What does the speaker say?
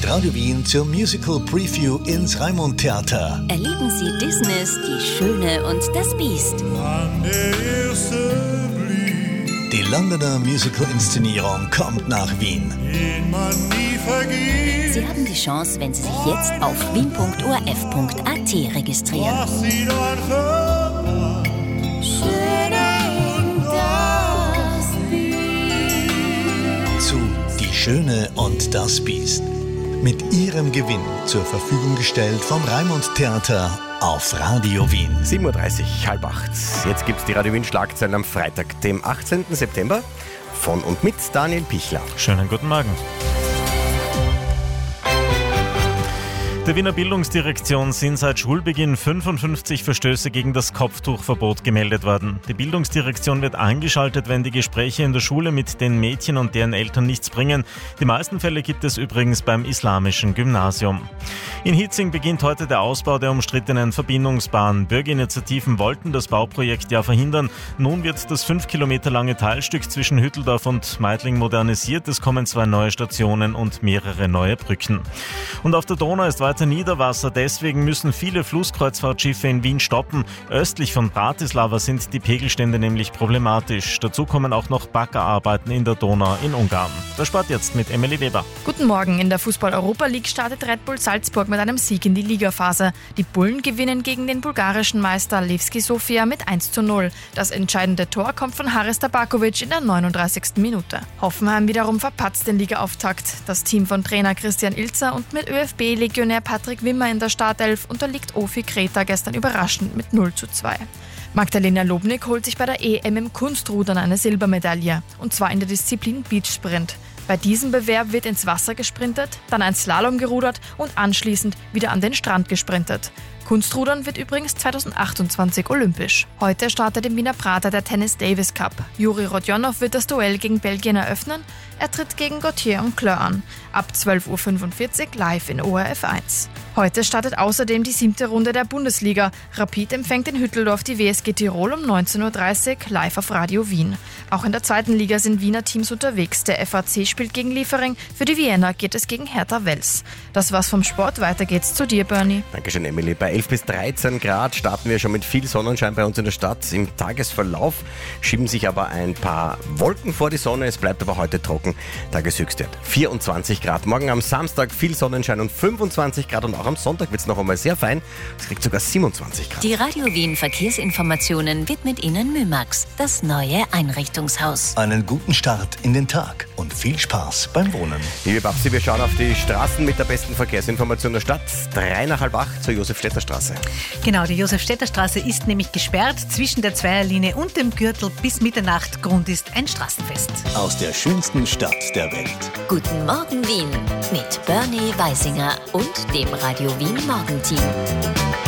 mit Radio Wien zur Musical Preview ins Raimund Theater. Erleben Sie Disneys Die Schöne und das Biest. Die Londoner Musical-Inszenierung kommt nach Wien. Sie haben die Chance, wenn Sie sich jetzt auf wien.orf.at registrieren. Zu Die Schöne und das Biest. Mit ihrem Gewinn zur Verfügung gestellt vom Raimund Theater auf Radio Wien. 7.30 Uhr, 7:30. Jetzt gibt es die Radio Wien Schlagzeilen am Freitag, dem 18. September. Von und mit Daniel Pichler. Schönen guten Morgen. Der Wiener Bildungsdirektion sind seit Schulbeginn 55 Verstöße gegen das Kopftuchverbot gemeldet worden. Die Bildungsdirektion wird eingeschaltet, wenn die Gespräche in der Schule mit den Mädchen und deren Eltern nichts bringen. Die meisten Fälle gibt es übrigens beim islamischen Gymnasium. In Hitzing beginnt heute der Ausbau der umstrittenen Verbindungsbahn. Bürgerinitiativen wollten das Bauprojekt ja verhindern. Nun wird das 5 Kilometer lange Teilstück zwischen Hütteldorf und Meidling modernisiert. Es kommen 2 neue Stationen und mehrere neue Brücken. Und auf der Donau ist weiter Niederwasser, deswegen müssen viele Flusskreuzfahrtschiffe in Wien stoppen. Östlich von Bratislava sind die Pegelstände nämlich problematisch. Dazu kommen auch noch Baggerarbeiten in der Donau in Ungarn. Der Sport jetzt mit Emily Weber. Guten Morgen. In der Fußball-Europa League startet Red Bull Salzburg mit einem Sieg in die Ligaphase. Die Bullen gewinnen gegen den bulgarischen Meister Levski Sofia mit 1:0. Das entscheidende Tor kommt von Haris Tabakovic in der 39. Minute. Hoffenheim wiederum verpatzt den Ligaauftakt. Das Team von Trainer Christian Ilzer und mit ÖFB-Legionär Patrick Wimmer in der Startelf unterliegt Ofi Kreta gestern überraschend mit 0:2. Magdalena Lobnik holt sich bei der EM im Kunstrudern eine Silbermedaille, und zwar in der Disziplin Beachsprint. Bei diesem Bewerb wird ins Wasser gesprintet, dann ein Slalom gerudert und anschließend wieder an den Strand gesprintet. Kunstrudern wird übrigens 2028 olympisch. Heute startet im Wiener Prater der Tennis Davis Cup. Juri Rodionov wird das Duell gegen Belgien eröffnen. Er tritt gegen Gauthier und Kleur an. Ab 12:45 Uhr live in ORF 1. Heute startet außerdem die 7. Runde der Bundesliga. Rapid empfängt in Hütteldorf die WSG Tirol um 19:30 Uhr live auf Radio Wien. Auch in der 2. Liga sind Wiener Teams unterwegs. Der FAC spielt gegen Liefering. Für die Vienna geht es gegen Hertha Wels. Das war's vom Sport. Weiter geht's zu dir, Bernie. Dankeschön, Emily. Bei 11 bis 13 Grad starten wir schon mit viel Sonnenschein bei uns in der Stadt. Im Tagesverlauf schieben sich aber ein paar Wolken vor die Sonne. Es bleibt aber heute trocken. Tageshöchstwert 24 Grad. Morgen am Samstag viel Sonnenschein und 25 Grad. Und auch am Sonntag wird es noch einmal sehr fein. Es kriegt sogar 27 Grad. Die Radio Wien Verkehrsinformationen widmet Ihnen Mümax, das neue Einrichtungshaus. Einen guten Start in den Tag und viel Spaß beim Wohnen. Liebe Babsi, wir schauen auf die Straßen mit der besten Verkehrsinformation der Stadt. 3 nach halb 8 zur Josef-Städter-Straße. Genau, die Josef-Städter-Straße ist nämlich gesperrt zwischen der Zweierlinie und dem Gürtel bis Mitternacht. Grund ist ein Straßenfest. Aus der schönsten Stadt der Welt. Guten Morgen Wien mit Bernie Weisinger und dem Radio Wien Morgenteam.